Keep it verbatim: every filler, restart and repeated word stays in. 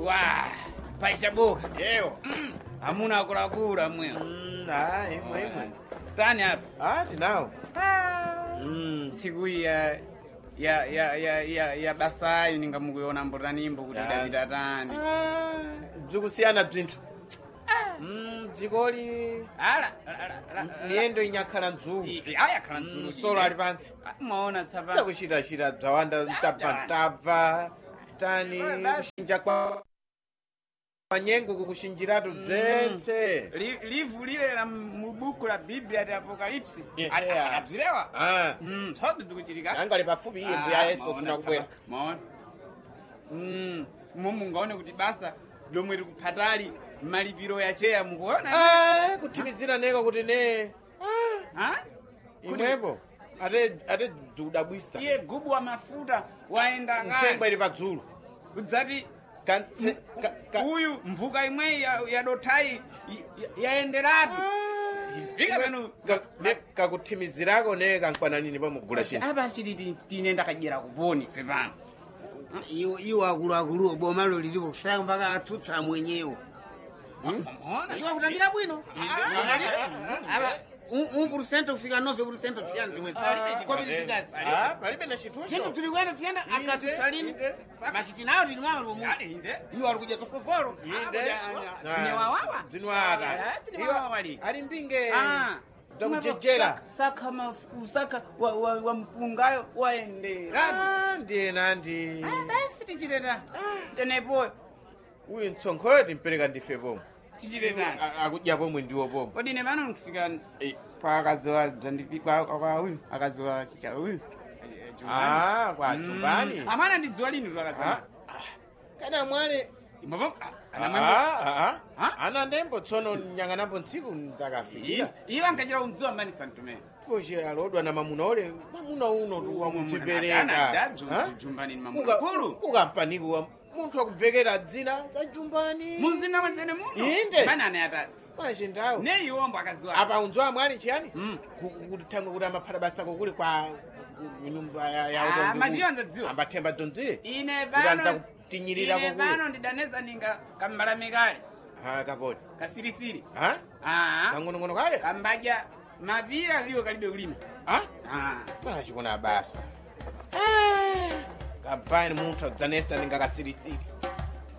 Wa, paisha boka. Yeo. Hamuna kulakula mwe. Mm, ah, imwe imwe. Tani hapa. Ah, tinao. Mm, siku ya ya ya ya ya ya basayo ningamukuona mbotanimbo kuti Davida tani. Ah, bzikusiyana bzinthu. Mm, dzikoli Ala, niyendo inyakhala nzulu. aya khala nzulu. Solo ali pansi. Maona tsapa. Takuchita chita dzawanda tabva tabva tani kushinja kwa manyengo kukushinjiratu bzense. Livulile la mubuku la Biblia ya Apokalipsi. Yeah. Abzilewa? Ah. Mm, sote tukuchirika. Anga ali pafupi iye mbuya Yesu funa kubwera. Maona. Mm, mumu ngaone kuti basa lomwe likuphatali malipiro ya cheya mukuona? Ah, kutimizira neko kuti ne. Ha? Imwepo. Ate ate dudabwisa. Iye gubu wa mafuta waenda ngani. Nsengwa ili padzulu. Kudzati Kan uyu mvuka imwe ya, ya dotai yaenderatu. Ifika pano kakutimizirako ne kankwana nini pamugula chini. Aba chiti tinenda kajira kuponi fe pano. Iyo iyo akulu-akulu boma lo lilipo kusaka mpaka atutsa mwenyewe. Unaona? Iyo akutambira bwino. Aba un porcento kufika nove porcento psiani zimwe. Kwa bizikazi. Ah, palibe na chitucho. Kitu tulikwenda tienda akatutsalini. Masiti nayo lilimama lomu. Inde. Iyo alikuja tofoforo. Inde. Zinewawawa? Zinwata. Zinewawawa wali. Ali mbinge. Ah. Takujejera. Saka mafusaka wa, wa, wa mpungayo waendera. Ah, ndiye nandi. Ah, basi tichiteta. Tenepo. Uyu ntsonkholo timpereka ndife pomwe. Tichiteta. Akudya pomwe ndiwo pomwe. Kodi ne pano nkufika Eh. kwa akaziwa dzandipikwa kwa uyu akaziwa chicha uyu. Ah, kwa chumbani. Amana ndidziwa lini tu akaziwa. Kana mwale. Imabo Ah, ah, ah. Ana ndembo tsono nyang'anambo ntsiku nzakafikira. Iwo ankachira umdziwa mbani santume. Koje alodwa na mamuna ole. Mamuna uno tu wakuchipereka. Ana jumbani ni mamuna kulu. Ukampaniko wa munthu wakubvekera dzina za jumbani. Muzina mwenzene muno. Inde. Bana ane atasi. Manje ndawo. Ne iwombo akaziwa. Apa unzwa mwali chiyani? Mm. Kutanga kuti amaphata basa kokuli kwa nyumba ya ya Ah, utondu. mazionza dziwa. Ambathemba donzire. Ine Kuranza bano. kutinyirira Ine kokuli. bano ndidaneza ninga kambala mikale. Ha kapoti. Kasirisiri. Ha? Ah. Kangono ngono kale? Kambaja mapira hiyo kalibe ulima. Ha? Ah. Manje kuna basa. Ah. Kabvani munthu adzanesa ninga kasirisiri.